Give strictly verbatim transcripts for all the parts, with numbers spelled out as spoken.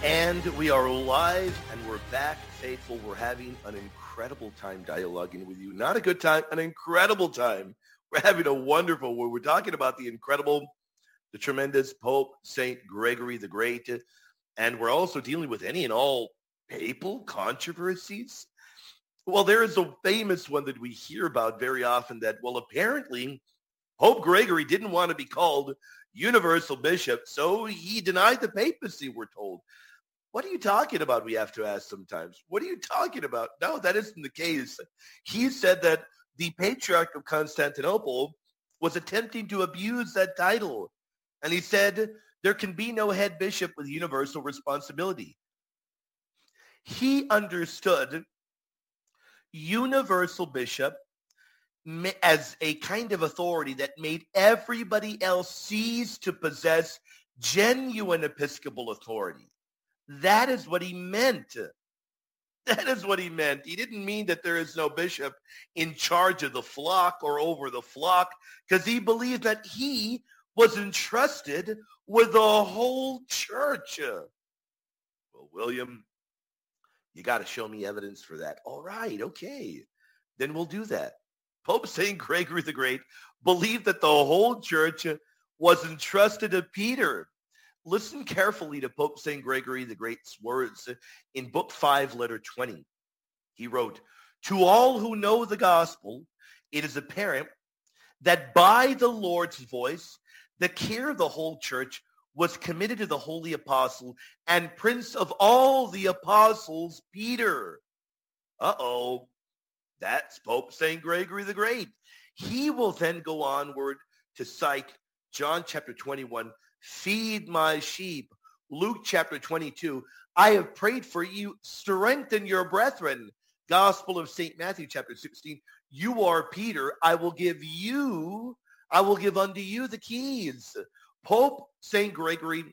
And we are live and we're back, faithful. We're having an incredible time dialoguing with you. Not a good time, an incredible time. We're having a wonderful, where we're talking about the incredible, the tremendous Pope Saint Gregory the Great. And we're also dealing with any and all papal controversies. Well, there is a famous one that we hear about very often that, well, apparently Pope Gregory didn't want to be called universal bishop, so he denied the papacy, we're told. What are you talking about? We have to ask sometimes. What are you talking about? No, that isn't the case. He said that the Patriarch of Constantinople was attempting to abuse that title. And he said there can be no head bishop with universal responsibility. He understood universal bishop as a kind of authority that made everybody else cease to possess genuine episcopal authority. That is what he meant. That is what he meant. He didn't mean that there is no bishop in charge of the flock or over the flock, because he believed that he was entrusted with the whole church. Well, William, you got to show me evidence for that. All right, okay. Then we'll do that. Pope Saint Gregory the Great believed that the whole church was entrusted to Peter. Listen carefully to Pope Saint Gregory the Great's words in Book five, Letter twenty. He wrote, "To all who know the gospel, it is apparent that by the Lord's voice, the care of the whole church was committed to the holy apostle and prince of all the apostles, Peter." Uh-oh, that's Pope Saint Gregory the Great. He will then go onward to cite John chapter twenty-one, "Feed my sheep." Luke chapter twenty-two, "I have prayed for you, strengthen your brethren." Gospel of Saint Matthew chapter sixteen, "You are Peter, I will give you, I will give unto you the keys." Pope Saint Gregory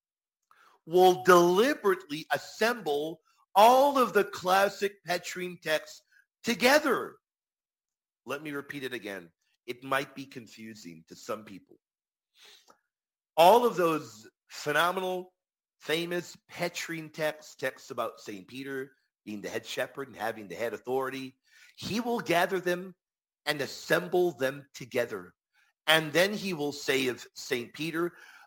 will deliberately assemble all of the classic Petrine texts together. Let me repeat it again. It might be confusing to some people. All of those phenomenal, famous Petrine texts, texts about Saint Peter being the head shepherd and having the head authority, he will gather them and assemble them together. And then he will say of Saint Peter,